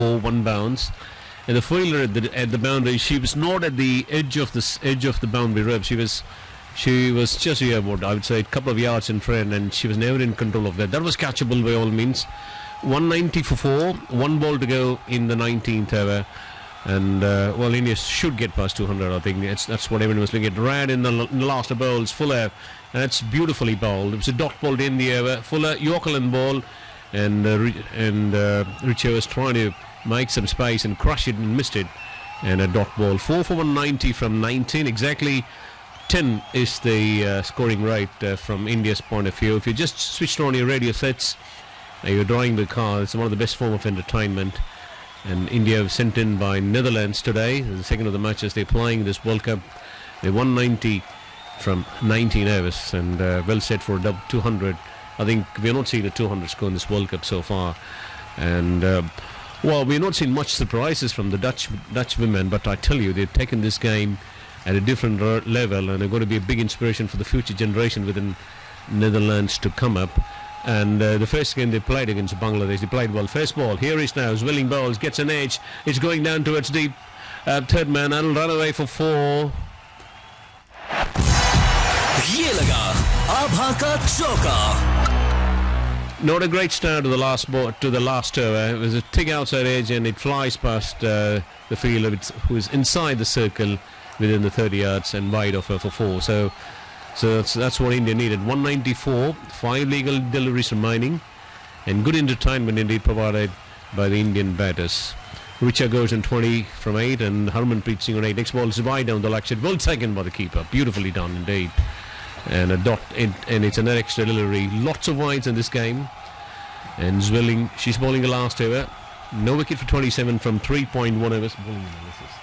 one bounce. And the fielder at the boundary, she was not at the edge of the boundary rib. She was just about, I would say, a couple of yards in front, and she was never in control of that. That was catchable by all means. 190 for 4, one ball to go in the 19th over. And India should get past 200. I think that's what everyone was looking at. Rad in the last bowls, Fuller, and that's beautifully bowled. It was a dot ball in the over. Fuller, Yorkerland ball, and Richard was trying to make some space and crush it and missed it. And a dot ball. 4 for 190 from 19. Exactly 10 is the scoring rate from India's point of view. If you just switched on your radio sets, you're driving the car, it's one of the best form of entertainment. And India was sent in by Netherlands today, the second of the matches they're playing this World Cup. They 190 from 19 overs and well set for a 200. I think we're not seeing a 200 score in this World Cup so far. And we're not seeing much surprises from the Dutch women, but I tell you, they've taken this game at a different level, and they're going to be a big inspiration for the future generation within Netherlands to come up. And the first game they played against Bangladesh, they played well. First ball, here is now Zwilling bowls, gets an edge, it's going down towards deep. Third man, that'll run away for 4. ये लगा आभा का चौका. Not a great start to the last over. It was a thick outside edge, and it flies past the fielder who is inside the circle within the 30 yards and wide of her for 4. So that's what India needed. 194, 5 legal deliveries remaining, and good entertainment indeed provided by the Indian batters. Richa goes in 20 from 8, and Harmanpreet Singh on 8. Next ball is wide down the leg side, well taken by the keeper. Beautifully done indeed. And a dot, and it's another extra delivery. Lots of wides in this game. And Zwilling, she's bowling the last over. No wicket for 27 from 3.1 overs. Bowling analysis.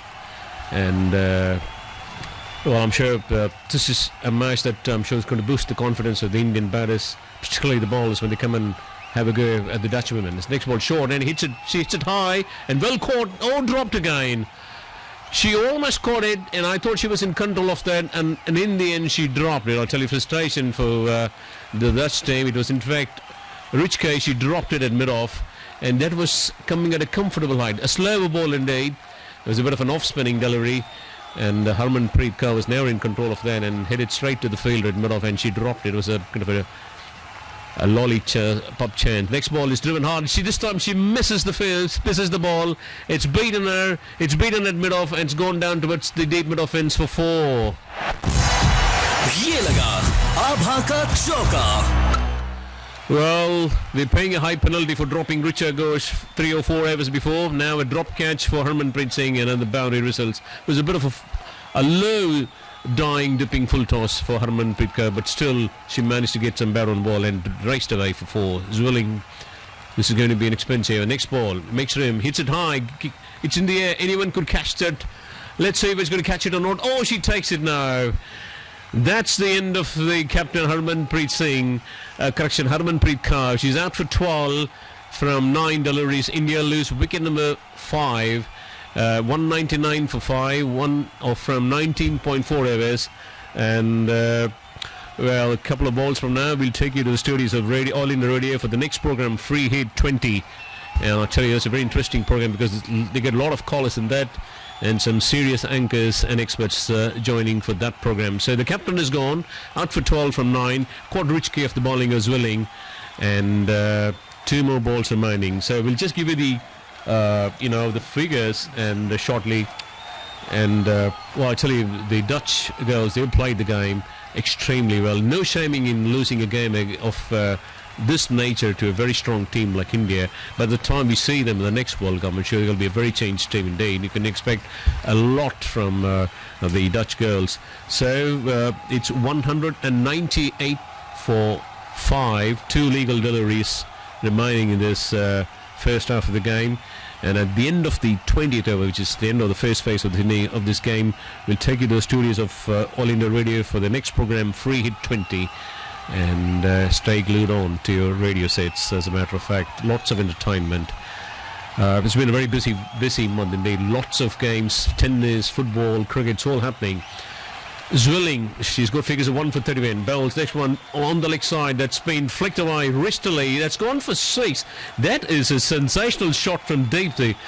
And I'm sure this is a match that I'm sure is going to boost the confidence of the Indian batters, particularly the bowlers when they come and have a go at the Dutch women. This next ball short, and she hits it high and well caught. Oh, dropped again. She almost caught it, and I thought she was in control of that, and in the end she dropped it. I'll tell you, frustration for the Dutch team. It was in fact Richke, she dropped it at mid-off, and that was coming at a comfortable height. A slower ball indeed. It was a bit of an off-spinning delivery, and Harmanpreet Kaur was never in control of that and hit it straight to the fielder at mid-off, and she dropped it. It was a kind of a lollipop chance. Next ball is driven hard. This time she misses the field, misses the ball. It's beaten her. It's beaten at mid-off, and it's gone down towards the deep mid-off ends for 4. ये लगा आभा का चौका. Well, they're paying a high penalty for dropping Richa Ghosh 3 or 4 overs before. Now a drop catch for Harmanpreet Singh, and then the boundary results. It was a bit of a low dipping full toss for Harmanpreet Kaur, but still she managed to get some bat on ball and raced away for 4. Zwilling, this is going to be an expensive. Next ball, makes room, hits it high, it's in the air, anyone could catch that. Let's see if it's going to catch it or not. Oh, she takes it now. That's the end of the captain Harmanpreet Singh. Harmanpreet Kaur. She's out for 12 from 9 deliveries. India lose wicket number 5. 199 for 5, from 19.4 overs, and a couple of balls from now we'll take you to the studios of All India Radio for the next program, Free Hit 20. And I'll tell you, it's a very interesting program because they get a lot of callers in that, and some serious anchors and experts joining for that program. So the captain is gone, out for 12 from 9. Caught Richke of the bowling as Zwilling, and 2 more balls remaining. So we'll just give you the figures and shortly. And I tell you, the Dutch girls, they played the game extremely well. No shaming in losing a game of this nature to a very strong team like India. By the time we see them in the next World Cup, I'm sure it'll be a very changed team indeed. You can expect a lot from the Dutch girls. So it's 198 for 5, 2 legal deliveries remaining in this first half of the game. And at the end of the 20th over, which is the end of the first phase of this game, we'll take you to the studios of All India Radio for the next program, Free Hit 20. And stay glued on to your radio sets. As a matter of fact, lots of entertainment. It's been a very busy month indeed. Lots of games, tennis, football, cricket, it's all happening. Zwilling, she's got figures of 1 for 31. Bowles, next one on the leg side, that's been flicked away wristily. That's gone for 6. That is a sensational shot from deep.